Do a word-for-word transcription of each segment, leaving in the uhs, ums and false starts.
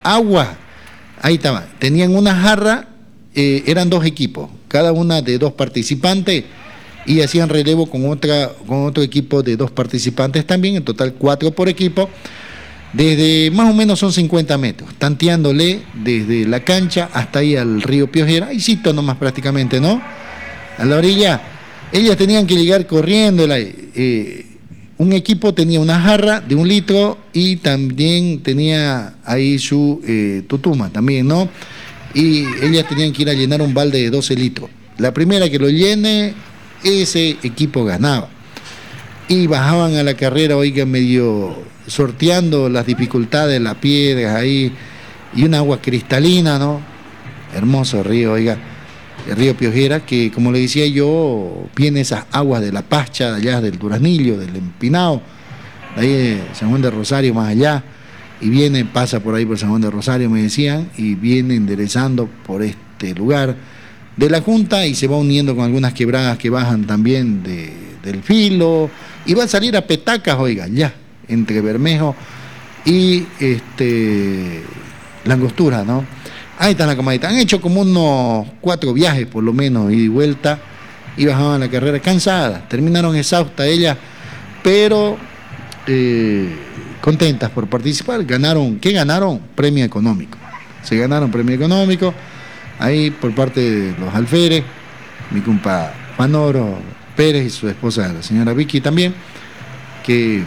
Agua, ahí estaba, tenían una jarra, eh, eran dos equipos, cada una de dos participantes, y hacían relevo con, otra, con otro equipo de dos participantes también, en total cuatro por equipo, desde más o menos son cincuenta metros, tanteándole desde la cancha hasta ahí al río Piojera, ahí cito nomás prácticamente, ¿no? A la orilla, ellas tenían que llegar corriendo, la, eh, un equipo tenía una jarra de un litro y también tenía ahí su eh, tutuma también, ¿no? Y ellas tenían que ir a llenar un balde de doce litros. La primera que lo llene, ese equipo ganaba. Y bajaban a la carrera, oiga, medio sorteando las dificultades, las piedras ahí, y un agua cristalina, ¿no? Hermoso río, oiga, el río Piojera, que como le decía yo, viene esas aguas de la Pacha, allá del Duraznillo, del Empinado, ahí de San Juan de Rosario más allá, y viene, pasa por ahí por San Juan de Rosario, me decían, y viene enderezando por este lugar de la Junta y se va uniendo con algunas quebradas que bajan también de, del Filo, y va a salir a Petacas, oiga, ya, entre Bermejo y este Langostura, ¿no? Ahí está la comadita. Han hecho como unos cuatro viajes por lo menos, ida y vuelta, y bajaban la carrera cansadas. Terminaron exhaustas ellas, pero eh, contentas por participar. Ganaron, ¿qué ganaron? Premio económico. Se ganaron premio económico, ahí por parte de los alferes, mi compa Manoro Pérez y su esposa, la señora Vicky también, que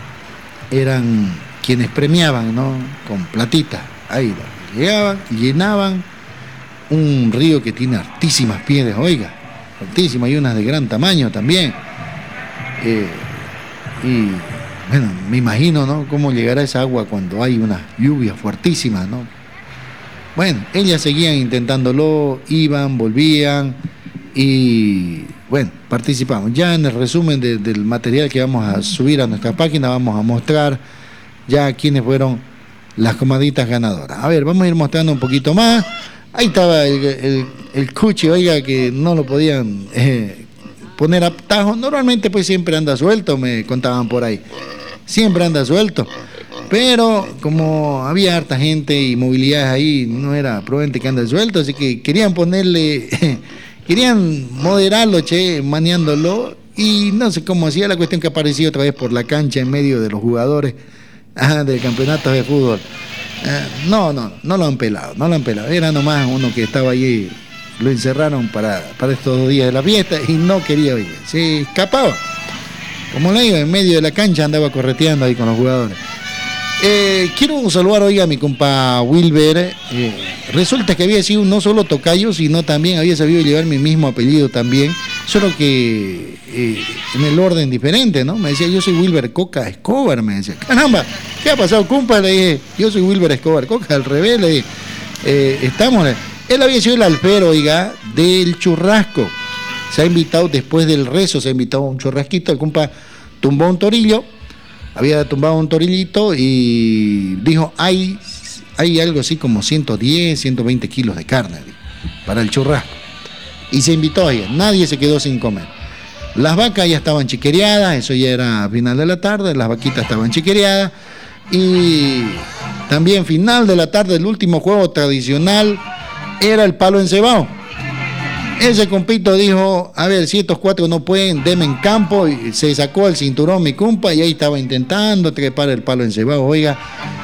eran quienes premiaban, ¿no? Con platita, ahí llegaban y llenaban un río que tiene altísimas piedras, oiga, altísimas, y unas de gran tamaño también. Eh, y bueno, me imagino, ¿no? Cómo llegará esa agua cuando hay unas lluvias fuertísimas, ¿no? Bueno, ellas seguían intentándolo, iban, volvían y bueno, participamos. Ya en el resumen de, del material que vamos a subir a nuestra página vamos a mostrar ya quiénes fueron las comaditas ganadoras. A ver, vamos a ir mostrando un poquito más. Ahí estaba el, el, el cuchi, oiga, que no lo podían eh, poner a tajo. Normalmente pues siempre anda suelto, me contaban por ahí. Siempre anda suelto. Pero como había harta gente y movilidades ahí, no era prudente que ande suelto, así que querían ponerle, querían moderarlo, che, maneándolo, y no sé cómo hacía la cuestión que aparecía otra vez por la cancha en medio de los jugadores ah, del campeonato de fútbol. Ah, no, no, no lo han pelado, no lo han pelado. Era nomás uno que estaba allí, lo encerraron para, para estos dos días de la fiesta y no quería oír, se escapaba. Como le digo, en medio de la cancha andaba correteando ahí con los jugadores. Eh, quiero saludar hoy a mi compa Wilber. Eh, resulta que había sido no solo tocayo, sino también había sabido llevar mi mismo apellido también, solo que eh, en el orden diferente, ¿no? Me decía, yo soy Wilber Coca Escobar, me decía. Caramba, ¿qué ha pasado, compa? Le dije, yo soy Wilber Escobar Coca, al revés, le dije, eh, estamos. Él había sido el alfero, oiga, del churrasco. Se ha invitado después del rezo, se ha invitado a un churrasquito, el compa tumbó un torillo. Había tumbado un torillito y dijo, hay, hay algo así como ciento diez, ciento veinte kilos de carne para el churrasco. Y se invitó a ella, nadie se quedó sin comer. Las vacas ya estaban chiquereadas, eso ya era a final de la tarde, las vaquitas estaban chiquereadas. Y también final de la tarde, el último juego tradicional era el palo encebado. Ese compito dijo, a ver, si estos cuatro no pueden, denme en campo, y se sacó el cinturón mi compa y ahí estaba intentando trepar el palo encebado, oiga,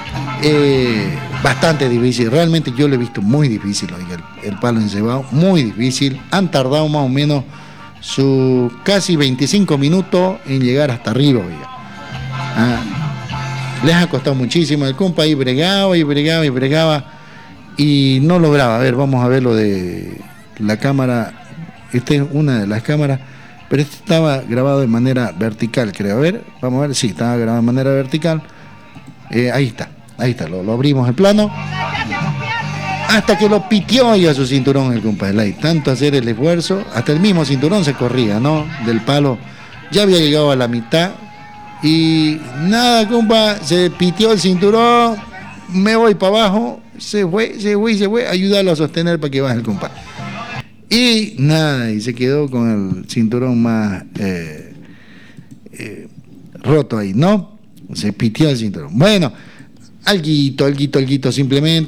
eh, bastante difícil, realmente yo lo he visto muy difícil, oiga, el, el palo encebado, muy difícil, han tardado más o menos sus casi veinticinco minutos en llegar hasta arriba, oiga, ah, les ha costado muchísimo, el compa ahí bregaba y bregaba y bregaba y no lograba. A ver, vamos a ver lo de la cámara, esta es una de las cámaras, pero este estaba grabado de manera vertical, creo. A ver, vamos a ver, sí, estaba grabado de manera vertical. Eh, ahí está, ahí está, lo, lo abrimos el plano. Hasta que lo pitió y a su cinturón el compadre. Tanto hacer el esfuerzo, hasta el mismo cinturón se corría, ¿no? Del palo, ya había llegado a la mitad y nada, compa, se pitió el cinturón, me voy para abajo, se fue, se fue y se fue, ayúdalo a sostener para que baje el compa. Y nada, y se quedó con el cinturón más eh, eh, roto ahí, ¿no? Se pitió el cinturón. Bueno, Alguito, alguito, alguito simplemente.